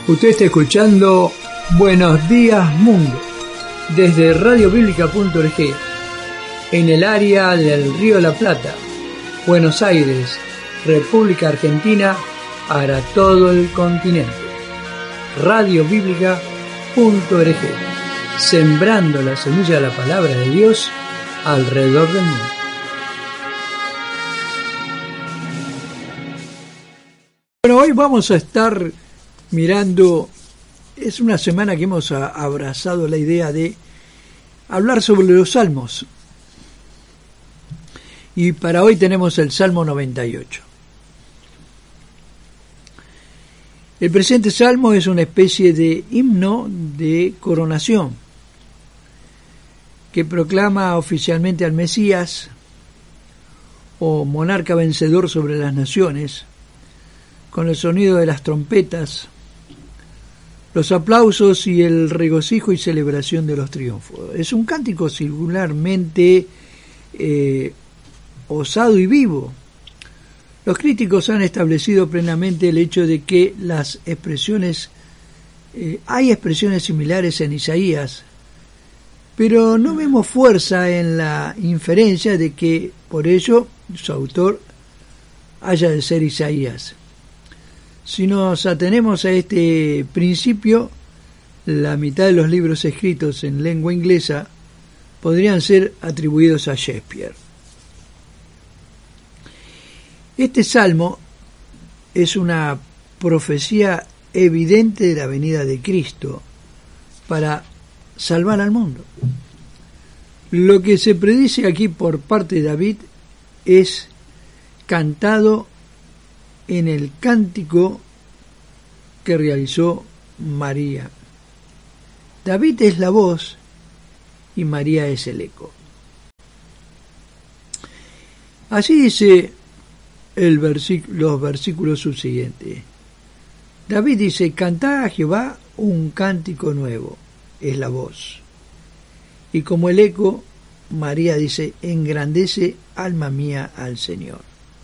Usted está escuchando Buenos Días Mundo desde radiobiblica.org en el área del Río de la Plata, Buenos Aires, República Argentina, para todo el continente. radiobiblica.org, sembrando la semilla de la palabra de Dios alrededor del mundo. Bueno, hoy vamos a estar mirando, es una semana que hemos abrazado la idea de hablar sobre los salmos. Y para hoy tenemos el Salmo 98. El presente salmo es una especie de himno de coronación que proclama oficialmente al Mesías o monarca vencedor sobre las naciones, con el sonido de las trompetas, los aplausos y el regocijo y celebración de los triunfos. Es un cántico singularmente osado y vivo. Los críticos han establecido plenamente el hecho de que las expresiones, hay expresiones similares en Isaías, pero no vemos fuerza en la inferencia de que por ello su autor haya de ser Isaías. Si nos atenemos a este principio, la mitad de los libros escritos en lengua inglesa podrían ser atribuidos a Shakespeare. Este salmo es una profecía evidente de la venida de Cristo para salvar al mundo. Lo que se predice aquí por parte de David es cantado en el cántico que realizó María. David es la voz y María es el eco. Así dice los versículos subsiguientes. David dice: cantad a Jehová un cántico nuevo, es la voz. Y como el eco, María dice: engrandece alma mía al Señor.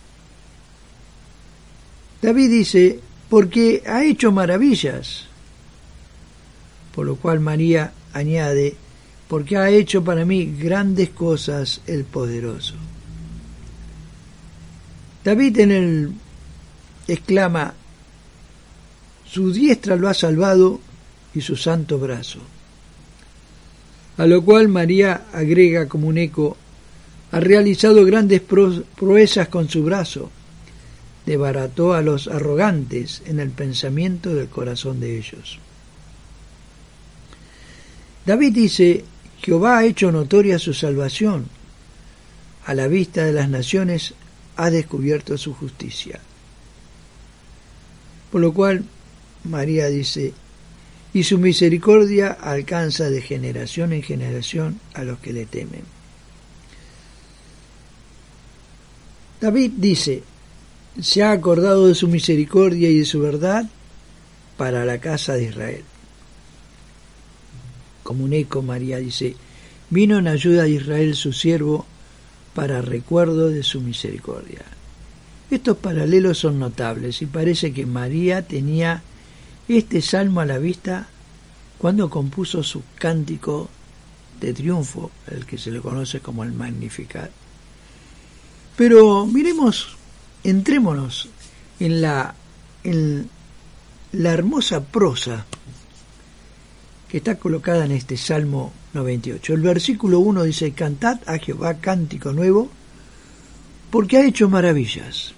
David dice: porque ha hecho maravillas. Por lo cual María añade: porque ha hecho para mí grandes cosas el poderoso. David exclama: su diestra lo ha salvado y su santo brazo. A lo cual María agrega como un eco: ha realizado grandes proezas con su brazo, desbarató a los arrogantes en el pensamiento del corazón de ellos. David dice: Jehová ha hecho notoria su salvación, a la vista de las naciones ha descubierto su justicia. Por lo cual María dice: y su misericordia alcanza de generación en generación a los que le temen. David dice: se ha acordado de su misericordia y de su verdad para la casa de Israel. Como un eco, María dice: vino en ayuda de Israel su siervo, para recuerdo de su misericordia. Estos paralelos son notables y parece que María tenía este salmo a la vista cuando compuso su cántico de triunfo, el que se le conoce como el Magnificat. Pero miremos, entrémonos en la hermosa prosa que está colocada en este Salmo 98. El versículo 1 dice: cantad a Jehová cántico nuevo, porque ha hecho maravillas.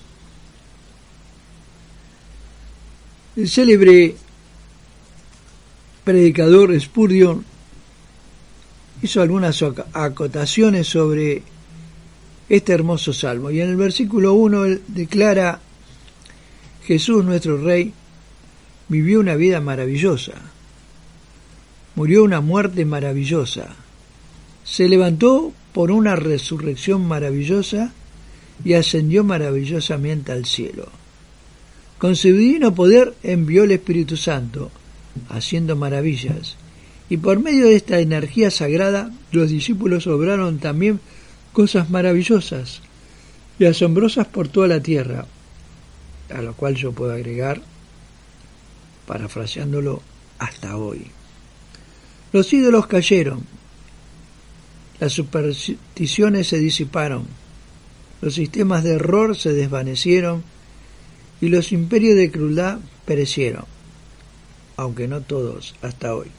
El célebre predicador Spurgeon hizo algunas acotaciones sobre este hermoso salmo, y en el versículo 1 él declara: Jesús nuestro Rey vivió una vida maravillosa, murió una muerte maravillosa, se levantó por una resurrección maravillosa y ascendió maravillosamente al cielo. Con su divino poder envió el Espíritu Santo, haciendo maravillas, y por medio de esta energía sagrada los discípulos obraron también cosas maravillosas y asombrosas por toda la tierra, a lo cual yo puedo agregar parafraseándolo hasta hoy. Los ídolos cayeron, las supersticiones se disiparon, los sistemas de error se desvanecieron y los imperios de crueldad perecieron, aunque no todos hasta hoy.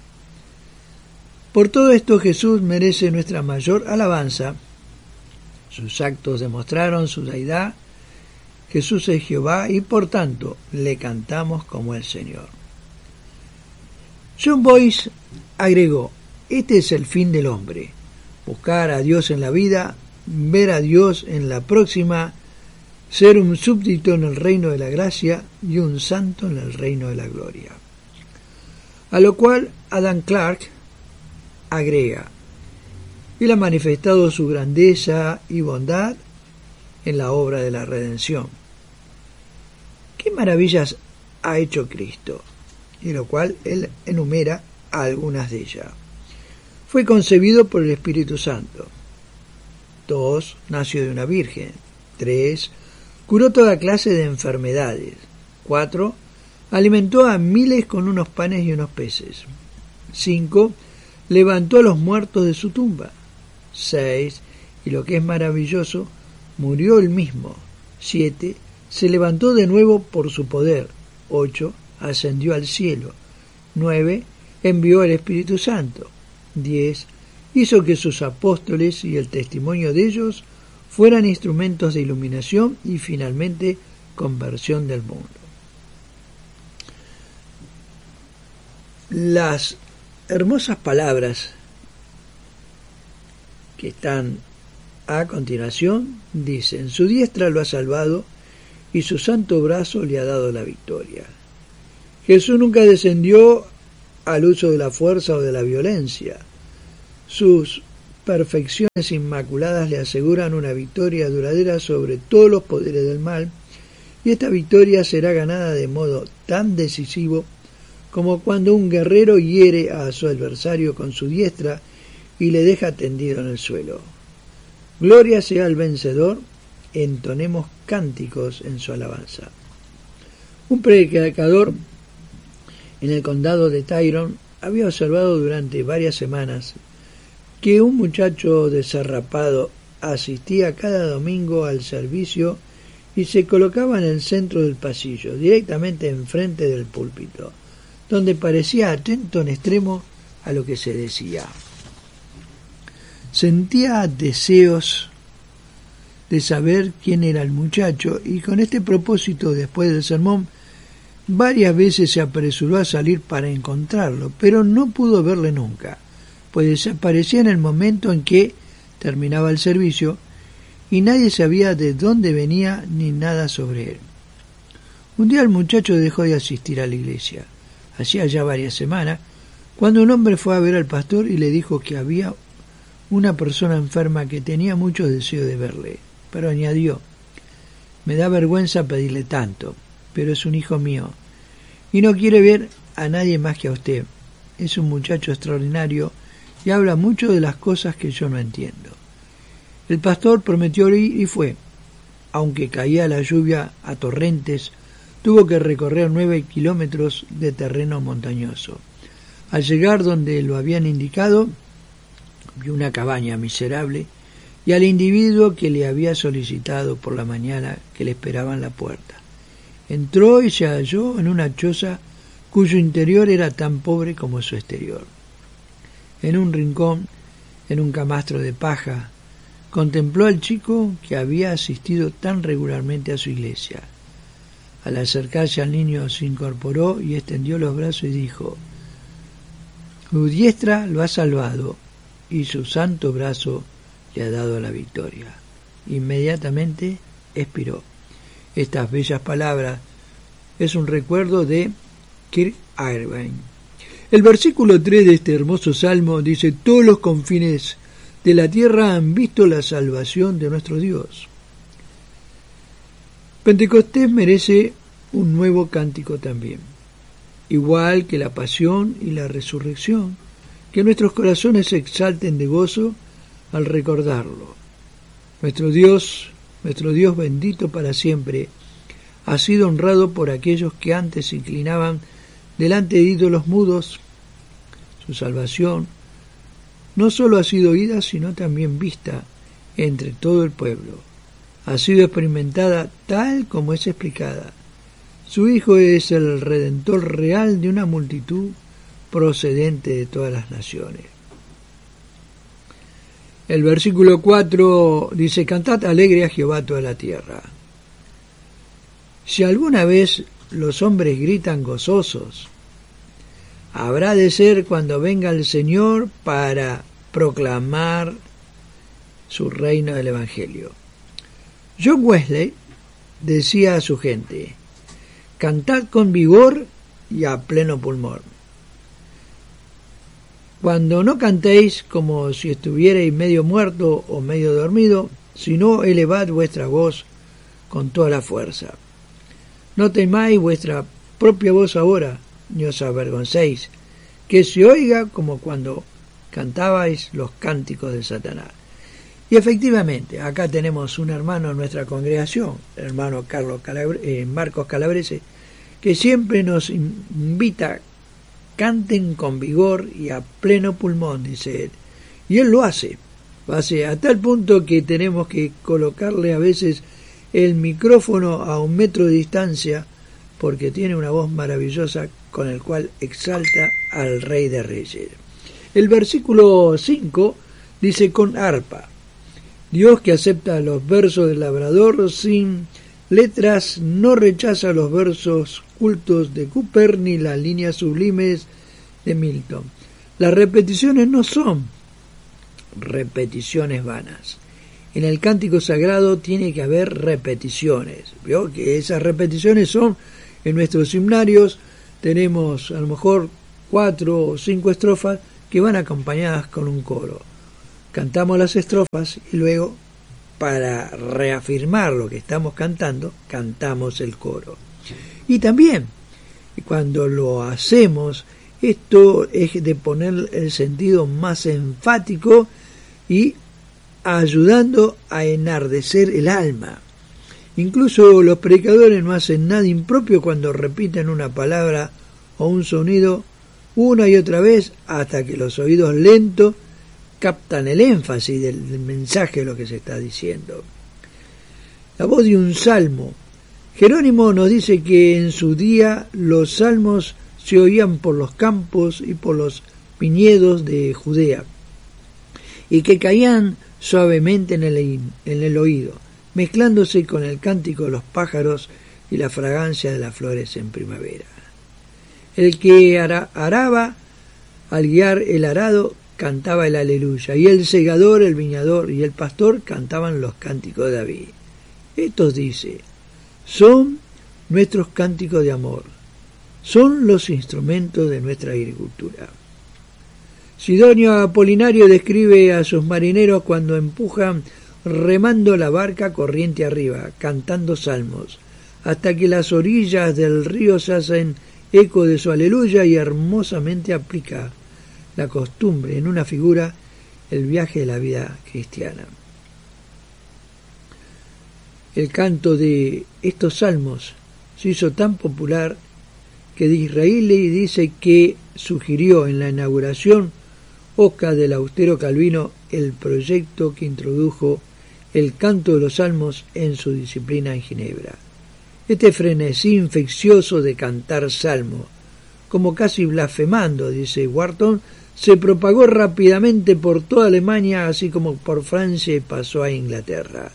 Por todo esto Jesús merece nuestra mayor alabanza. Sus actos demostraron su deidad. Jesús es Jehová y por tanto le cantamos como el Señor. John Boyce agregó: este es el fin del hombre, buscar a Dios en la vida, ver a Dios en la próxima, ser un súbdito en el reino de la gracia y un santo en el reino de la gloria. A lo cual Adam Clarke agrega: Él ha manifestado su grandeza y bondad en la obra de la redención. ¿Qué maravillas ha hecho Cristo? Y lo cual él enumera algunas de ellas. Fue concebido por el Espíritu Santo. 2. Nació de una virgen. 3. Curó toda clase de enfermedades. 4. Alimentó a miles con unos panes y unos peces. 5. Levantó a los muertos de su tumba. 6. Y lo que es maravilloso, murió él mismo. 7. Se levantó de nuevo por su poder. 8. Ascendió al cielo. 9. Envió al Espíritu Santo. 10. Hizo que sus apóstoles y el testimonio de ellos fueran instrumentos de iluminación y finalmente conversión del mundo. Las hermosas palabras que están a continuación dicen: su diestra lo ha salvado y su santo brazo le ha dado la victoria. Jesús nunca descendió al uso de la fuerza o de la violencia. Sus perfecciones inmaculadas le aseguran una victoria duradera sobre todos los poderes del mal, y esta victoria será ganada de modo tan decisivo como cuando un guerrero hiere a su adversario con su diestra y le deja tendido en el suelo. Gloria sea al vencedor, entonemos cánticos en su alabanza. Un predicador en el condado de Tyrone había observado durante varias semanas que un muchacho desarrapado asistía cada domingo al servicio y se colocaba en el centro del pasillo, directamente enfrente del púlpito, donde parecía atento en extremo a lo que se decía. Sentía deseos de saber quién era el muchacho y con este propósito, después del sermón, varias veces se apresuró a salir para encontrarlo, pero no pudo verle nunca, pues desaparecía en el momento en que terminaba el servicio y nadie sabía de dónde venía ni nada sobre él. Un día el muchacho dejó de asistir a la iglesia, hacía ya varias semanas, cuando un hombre fue a ver al pastor y le dijo que había una persona enferma que tenía mucho deseo de verle, pero añadió: me da vergüenza pedirle tanto, pero es un hijo mío y no quiere ver a nadie más que a usted. Es un muchacho extraordinario y habla mucho de las cosas que yo no entiendo. El pastor prometió ir y fue. Aunque caía la lluvia a torrentes, tuvo que recorrer 9 kilómetros de terreno montañoso. Al llegar donde lo habían indicado, vio una cabaña miserable y al individuo que le había solicitado por la mañana que le esperaba en la puerta. Entró y se halló en una choza cuyo interior era tan pobre como su exterior. En un rincón, en un camastro de paja, contempló al chico que había asistido tan regularmente a su iglesia. Al acercarse al niño se incorporó y extendió los brazos y dijo: su diestra lo ha salvado y su santo brazo le ha dado la victoria. Inmediatamente expiró. Estas bellas palabras es un recuerdo de Kirk Irvine. El versículo 3 de este hermoso salmo dice: todos los confines de la tierra han visto la salvación de nuestro Dios. Pentecostés merece un nuevo cántico también, igual que la pasión y la resurrección, que nuestros corazones se exalten de gozo al recordarlo. Nuestro Dios bendito para siempre, ha sido honrado por aquellos que antes se inclinaban delante de ídolos mudos. Su salvación no solo ha sido oída, sino también vista entre todo el pueblo. Ha sido experimentada tal como es explicada. Su Hijo es el Redentor real de una multitud procedente de todas las naciones. El versículo 4 dice: cantad alegre a Jehová toda la tierra. Si alguna vez los hombres gritan gozosos, habrá de ser cuando venga el Señor para proclamar su reino del Evangelio. John Wesley decía a su gente: cantad con vigor y a pleno pulmón. Cuando no cantéis como si estuvierais medio muerto o medio dormido, sino elevad vuestra voz con toda la fuerza. No temáis vuestra propia voz ahora, ni os avergoncéis, que se oiga como cuando cantabais los cánticos de Satanás. Y efectivamente, acá tenemos un hermano en nuestra congregación, el hermano Marcos Calabrese, que siempre nos invita: canten con vigor y a pleno pulmón, dice él. Y él lo hace a tal punto que tenemos que colocarle a veces el micrófono a 1 metro de distancia, porque tiene una voz maravillosa con el cual exalta al Rey de Reyes. El versículo 5 dice: con arpa. Dios, que acepta los versos del labrador sin letras, no rechaza los versos cultos de Cooper ni las líneas sublimes de Milton. Las repeticiones no son repeticiones vanas. En el cántico sagrado tiene que haber repeticiones. ¿Vio? Que esas repeticiones son en nuestros himnarios. Tenemos a lo mejor 4 o 5 estrofas que van acompañadas con un coro. Cantamos las estrofas y luego, para reafirmar lo que estamos cantando, cantamos el coro. Y también, cuando lo hacemos, esto es de poner el sentido más enfático y ayudando a enardecer el alma. Incluso los predicadores no hacen nada impropio cuando repiten una palabra o un sonido una y otra vez hasta que los oídos lentos captan el énfasis del mensaje de lo que se está diciendo. La voz de un salmo. Jerónimo nos dice que en su día los salmos se oían por los campos y por los viñedos de Judea, y que caían suavemente en el oído, mezclándose con el cántico de los pájaros y la fragancia de las flores en primavera. El que araba al guiar el arado cantaba el aleluya, y el segador, el viñador y el pastor cantaban los cánticos de David. Estos dice: son nuestros cánticos de amor, son los instrumentos de nuestra agricultura. Sidonio Apolinario describe a sus marineros cuando empujan remando la barca corriente arriba, cantando salmos, hasta que las orillas del río se hacen eco de su aleluya, y hermosamente aplica la costumbre en una figura el viaje de la vida cristiana. El canto de estos salmos se hizo tan popular que Disraeli dice que sugirió en la inauguración Oscar del austero Calvino el proyecto que introdujo el canto de los salmos en su disciplina en Ginebra. Este frenesí infeccioso de cantar salmos, como casi blasfemando, dice Wharton, se propagó rápidamente por toda Alemania, así como por Francia, y pasó a Inglaterra.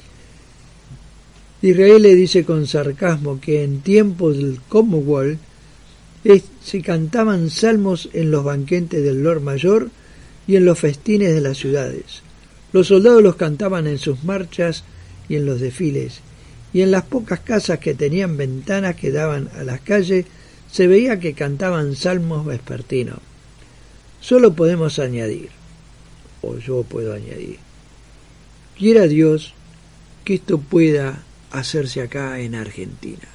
Israel le dice con sarcasmo que en tiempos del Commonwealth se cantaban salmos en los banquetes del Lord Mayor y en los festines de las ciudades. Los soldados los cantaban en sus marchas y en los desfiles, y en las pocas casas que tenían ventanas que daban a las calles se veía que cantaban salmos vespertinos. Solo podemos añadir, o yo puedo añadir, quiera Dios que esto pueda hacerse acá en Argentina.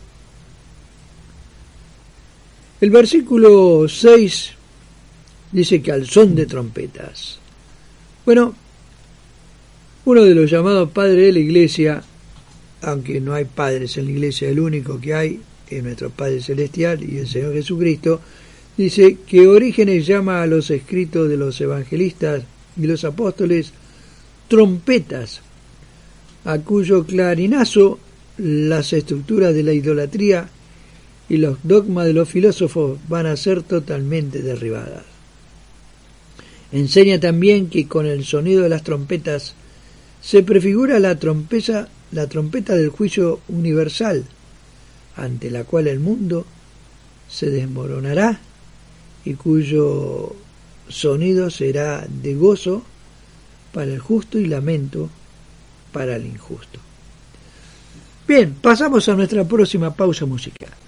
El versículo 6 dice que al son de trompetas. Bueno, uno de los llamados padres de la iglesia aunque no hay padres en la iglesia, el único que hay es nuestro Padre Celestial y el Señor Jesucristo, dice que Orígenes llama a los escritos de los evangelistas y los apóstoles trompetas, a cuyo clarinazo las estructuras de la idolatría y los dogmas de los filósofos van a ser totalmente derribadas. Enseña también que con el sonido de las trompetas se prefigura la trompeta del juicio universal, ante la cual el mundo se desmoronará y cuyo sonido será de gozo para el justo y lamento para el injusto. Bien, pasamos a nuestra próxima pausa musical.